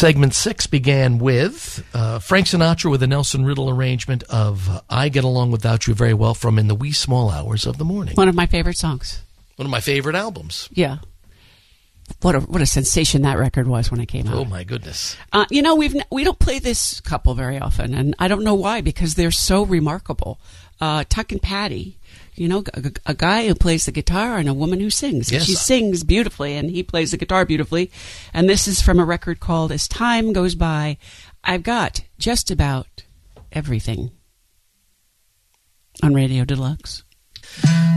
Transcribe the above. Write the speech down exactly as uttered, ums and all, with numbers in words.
Segment six began with uh, Frank Sinatra with a Nelson Riddle arrangement of uh, I Get Along Without You Very Well from In the Wee Small Hours of the Morning. One of my favorite songs. One of my favorite albums. Yeah. What a what a sensation that record was when it came out. Oh, my goodness. Uh, you know, we've, we don't play this couple very often, and I don't know why, because they're so remarkable. Uh, Tuck and Patty, you know, a, a guy who plays the guitar and a woman who sings. Yes. She sings beautifully, and he plays the guitar beautifully. And this is from a record called As Time Goes By, I've Got Just About Everything on Radio Deluxe.